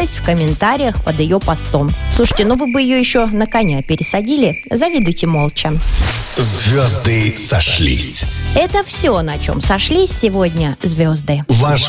знаменитость в комментариях под ее постом. Слушайте, вы бы ее еще на коня пересадили? Завидуйте молча. Звезды сошлись. Это все, на чем сошлись сегодня звезды. Ваш